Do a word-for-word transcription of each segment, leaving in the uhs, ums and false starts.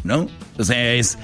¿no? O sea, es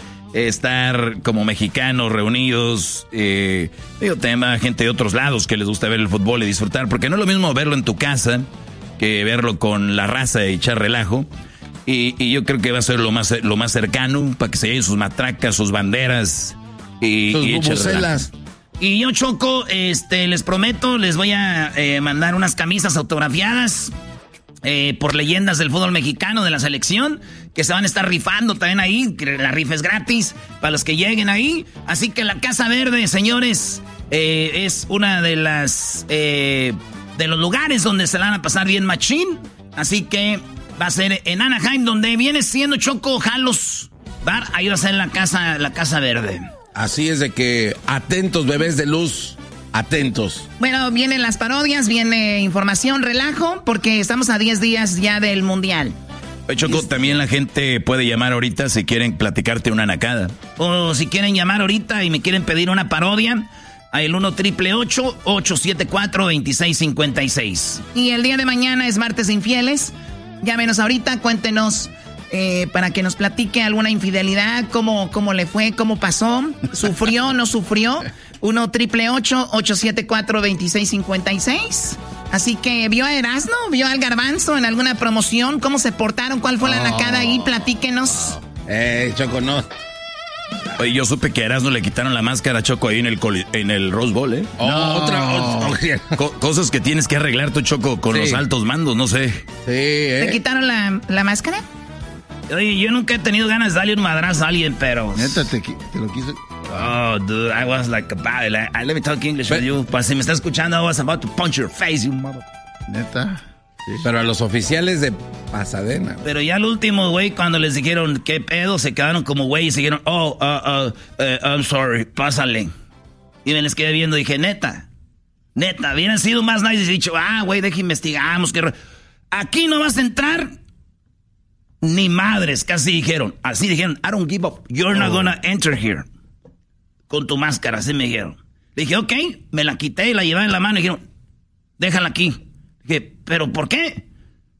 estar como mexicanos reunidos, eh, digo, tema gente de otros lados que les gusta ver el fútbol y disfrutar, porque no es lo mismo verlo en tu casa que verlo con la raza y echar relajo. Y, y yo creo que va a ser lo más, lo más cercano para que se lleven sus matracas, sus banderas y, sus y bubucelas. Y yo, Choco, este, les prometo, les voy a eh, mandar unas camisas autografiadas eh, por leyendas del fútbol mexicano, de la selección, que se van a estar rifando también ahí. La rifa es gratis para los que lleguen ahí. Así que la Casa Verde, señores, eh, es una de las eh, de los lugares donde se la van a pasar bien machín. Así que va a ser en Anaheim, donde viene siendo, Choco, Jalos Bar. Ahí va a ser la casa, la Casa Verde. Así es de que atentos, bebés de luz, atentos. Bueno, vienen las parodias, viene información, relajo, porque estamos a diez días ya del Mundial. Choco, también la gente puede llamar ahorita si quieren platicarte una nacada. O si quieren llamar ahorita y me quieren pedir una parodia, al uno triple ocho, ocho siete cuatro, dos seis cinco seis. Y el día de mañana es martes de infieles. Llámenos ahorita, cuéntenos eh, para que nos platique alguna infidelidad, cómo, cómo le fue, cómo pasó, sufrió, no sufrió. uno triple ocho, ocho siete cuatro, dos seis cinco seis. Así que, ¿vio a Erasmo? ¿Vio al Garbanzo en alguna promoción? ¿Cómo se portaron? ¿Cuál fue la Oh. nacada ahí? Platíquenos. Eh, Choco, no. Oye, yo supe que a Erasmo le quitaron la máscara, Choco, ahí en el, coli- en el Rose Bowl, ¿eh? Oh, no. otra, otra. Co- cosas que tienes que arreglar tú, Choco, con Sí. los altos mandos, no sé. Sí, ¿eh? ¿Te quitaron la, la máscara? Oye, yo nunca he tenido ganas de darle un madrazo a alguien, pero... Neta, te, te lo quiso. Oh, dude, I was like about it. I, I, let me talk English with you. Pues si me está escuchando, I was about to punch your face, you mother... Neta. Sí. Pero a los oficiales de Pasadena. Pero ya al último, güey, cuando les dijeron qué pedo, se quedaron como güey y se dijeron, oh, uh, uh, uh, I'm sorry, pásale. Y me les quedé viendo y dije, neta, neta, hubieran sido más nice y dicho, ah, güey, deja investigamos. Que... Aquí no vas a entrar ni madres, casi dijeron. Así dijeron, I don't give up, you're not gonna enter here. Con tu máscara, así me dijeron. Le dije, ok, me la quité y la llevé en la mano y dijeron, déjala aquí. Dije, ¿pero por qué?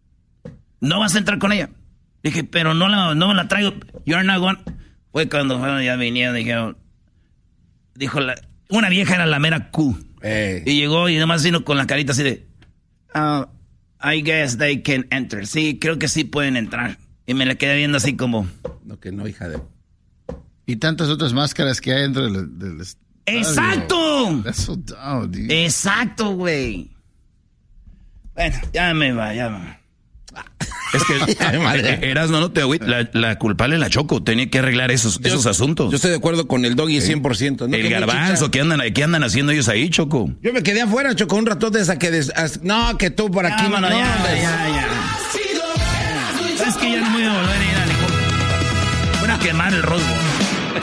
No vas a entrar con ella. Dije, pero no la, no la traigo. You're not going. Fue cuando bueno, ya vinieron, dijeron. Dijo, la, una vieja era la mera Q. Hey. Y llegó y nomás vino con la carita así de, uh, I guess they can enter. Sí, creo que sí pueden entrar. Y me la quedé viendo así como. No, que no, hija de... Y tantas otras máscaras que hay dentro del... del ¡Exacto! That's so dumb, dude. Exacto, güey. Bueno, ya me va, ya me va. Es que Erasmo, no te agüites. La, la culpable la Choco. Tenía que arreglar esos, Yo- esos asuntos. Yo estoy de acuerdo con el Doggy cien por ciento. ¿no? El Que Garbanzo, muchacha- ¿qué andan, ¿qué andan haciendo ellos ahí, Choco? Yo me quedé afuera, Choco, un rato de esa que... Des... as- No, que tú por aquí... Vámonos, no, ya, hombre. ya, ya. Es que ya no voy a volver a ir a ningún... Voy a quemar el Rose Bowl.